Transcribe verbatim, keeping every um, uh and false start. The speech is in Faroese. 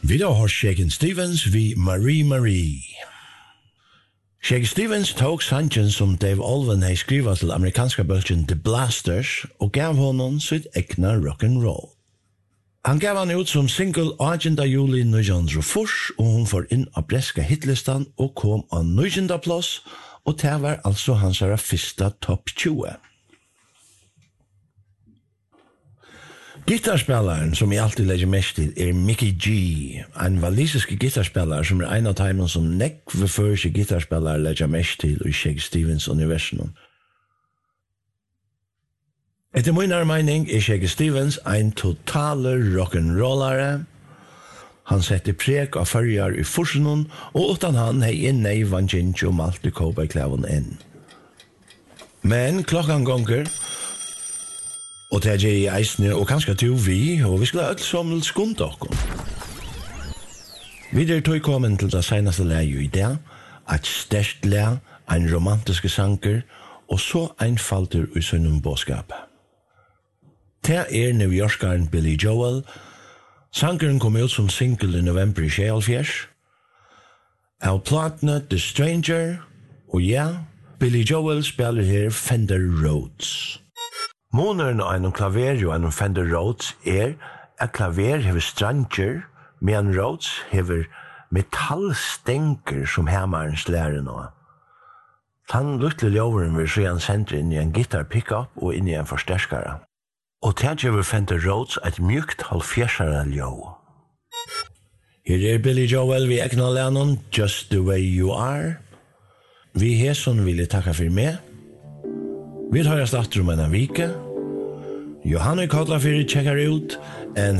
Vi da har Shakin' Stevens vi Marie Marie. Shakin' Stevens tog sangen som Dave Alvin hei skriva til amerikanska bølgen The Blasters og gav honom sitt egna rock'n'roll. Han gav han ut som single agenda juli nittonhundrafyrtiofyra og hun får inn av breska hitlistan og kom av nittonde plass og det var altså hans fyrsta topp tjue. Gitarspelaren som jeg alltid legger mest til er Mickey G, en walisisk gitarspelare som er en av timen som nekve første gitarspelare legger mest til i Shakin' Stevens universum. Etter min mening er Shakin' Stevens en totale rock'n'rollare. Han setter preg av førjar i forsenon, og utan han hei inne i Vanjinch og Malte Koberklæven inn. Men klokkan gonger, og det er i eisne, og kanskje til vi, og vi skulle ha alt som skund okkom. Videre tog kommen til det senaste leie i det, et sterkt leie, en romantiske sanger, og så einfalter i sønnen båskap. Det er New Yorkeren Billy Joel. Sangeren kom ut som single i november i tjuehalvfjerds. Av platene The Stranger, og ja, Billy Joel spiller her Fender Rhodes. Måneren av en klaver og en Fender Rhodes er at klaver hever stranger, medan Rhodes hever metallstenker som hammeren slærer nå. Han lukte ljøveren vil se han sender inn i en gitar pickup og inn i en forsterskare. Og til hever Fender Rhodes et mjukt halvfjersare ljøv. Her er Billy Joel vi egna lennon Just the Way You Are. Vi hesson vil jeg takka for meg. Vi tar oss datter om en vike. Johanne kallar fyrir tjekkar ut en